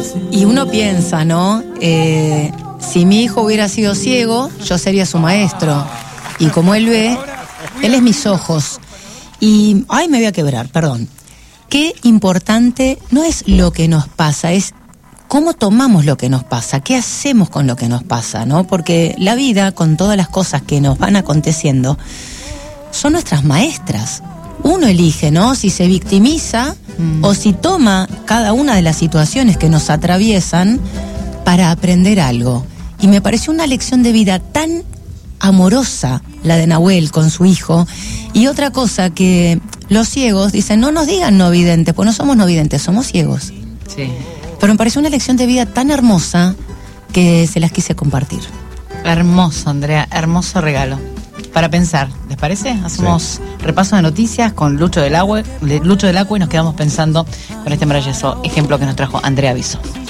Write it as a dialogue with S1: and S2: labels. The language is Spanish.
S1: Y uno piensa, ¿no? Si mi hijo hubiera sido ciego, yo sería su maestro. Y como él ve, él es mis ojos. Y, ay, me voy a quebrar, perdón. Qué importante no es lo que nos pasa, es cómo tomamos lo que nos pasa, qué hacemos con lo que nos pasa, ¿no? Porque la vida, con todas las cosas que nos van aconteciendo, son nuestras maestras. Uno elige, ¿no? Si se victimiza o si toma cada una de las situaciones que nos atraviesan para aprender algo. Y me pareció una lección de vida tan amorosa la de Nahuel con su hijo. Y otra cosa que los ciegos dicen, no nos digan no videntes, pues no somos no videntes, somos ciegos.
S2: Sí.
S1: Pero me pareció una lección de vida tan hermosa que se las quise compartir.
S2: Hermoso, Andrea, hermoso regalo. Para pensar, ¿les parece? Hacemos repaso de noticias con Lucho del Acua y nos quedamos pensando con este maravilloso ejemplo que nos trajo Andrea Viso.